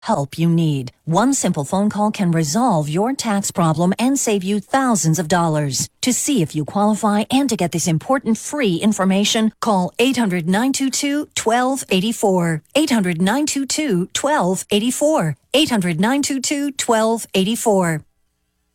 help you need. One simple phone call can resolve your tax problem and save you thousands of dollars. To see if you qualify and to get this important free information, call 800-922-1284. 800-922-1284. 800-922-1284.